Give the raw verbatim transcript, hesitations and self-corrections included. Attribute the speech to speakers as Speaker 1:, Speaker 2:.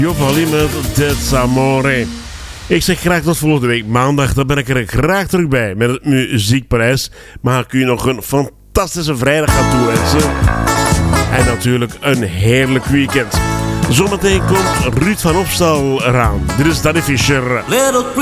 Speaker 1: Jopali met That's Amore. Ik zeg graag tot volgende week maandag. Dan ben ik er graag terug bij met het Muziekpaleis. Maar ik u nog een fantastische vrijdag gaan toewensen. En natuurlijk een heerlijk weekend. Zometeen komt Ruud van Opstal eraan. Dit is Danny Fischer.